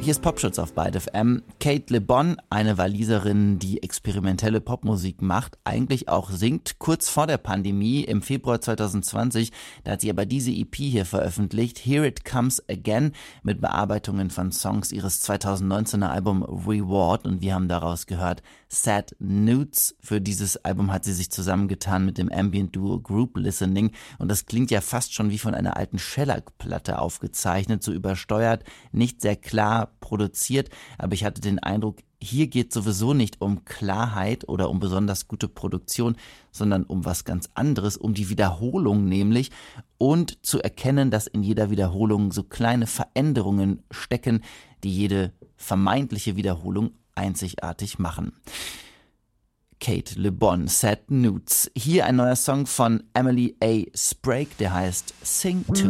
Hier ist Popschutz auf Byte FM. Kate Le Bon, eine Waliserin, die experimentelle Popmusik macht, eigentlich auch singt, kurz vor der Pandemie im Februar 2020. Da hat sie aber diese EP hier veröffentlicht, Here It Comes Again, mit Bearbeitungen von Songs ihres 2019er Album Reward, und wir haben daraus gehört Sad Nudes. Für dieses Album hat sie sich zusammengetan mit dem Ambient-Duo Group Listening, und das klingt ja fast schon wie von einer alten Shellac-Platte aufgezeichnet, so übersteuert, nicht sehr klar produziert, aber ich hatte den Eindruck, hier geht sowieso nicht um Klarheit oder um besonders gute Produktion, sondern um was ganz anderes, um die Wiederholung nämlich, und zu erkennen, dass in jeder Wiederholung so kleine Veränderungen stecken, die jede vermeintliche Wiederholung einzigartig machen. Kate Le Bon, Sad Nudes. Hier ein neuer Song von Emily A. Sprague, der heißt Sing To.